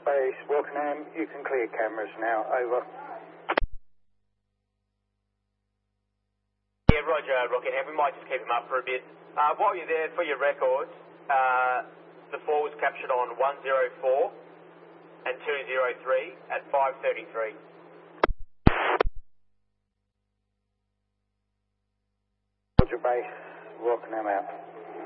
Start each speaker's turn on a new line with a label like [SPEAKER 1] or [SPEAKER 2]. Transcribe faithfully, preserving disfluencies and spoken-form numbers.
[SPEAKER 1] Base, Wokingham, you can clear cameras now, over.
[SPEAKER 2] Yeah, roger, Rockingham. We might just keep him up for a bit. Uh, while you're there, for your records, uh, the four was captured on one zero four and two zero three at five thirty-three.
[SPEAKER 1] Roger, Base, Wokingham out.